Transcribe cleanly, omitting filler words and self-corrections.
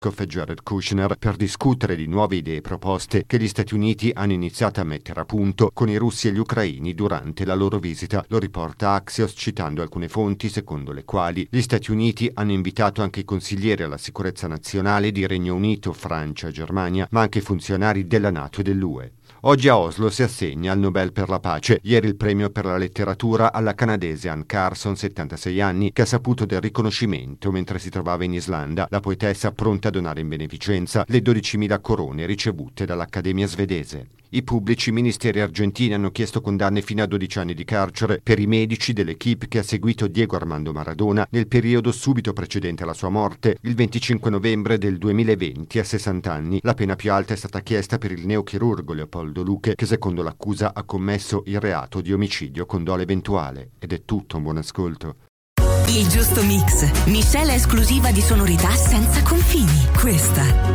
e Jared Kushner per discutere di nuove idee e proposte che gli Stati Uniti hanno iniziato a mettere a punto con i russi e gli ucraini durante la loro visita. Lo riporta Axios citando alcune fonti secondo le quali gli Stati Uniti hanno invitato anche i consiglieri alla sicurezza nazionale di Regno Unito, Francia e Germania, ma anche funzionari della NATO e dell'UE. Oggi a Oslo si assegna il Nobel per la pace. Ieri il premio per la letteratura alla canadese Anne Carson, 76 anni, che ha saputo del riconoscimento mentre si trovava in Islanda. La poetessa pronta a donare in beneficenza le 12.000 corone ricevute dall'Accademia svedese. I pubblici ministeri argentini hanno chiesto condanne fino a 12 anni di carcere per i medici dell'equipe che ha seguito Diego Armando Maradona nel periodo subito precedente alla sua morte, il 25 novembre del 2020 a 60 anni. La pena più alta è stata chiesta per il neochirurgo Leopoldo Luque, che secondo l'accusa ha commesso il reato di omicidio con dolo eventuale. Ed è tutto, un buon ascolto. Il giusto mix. Miscela esclusiva di sonorità senza confini. Questa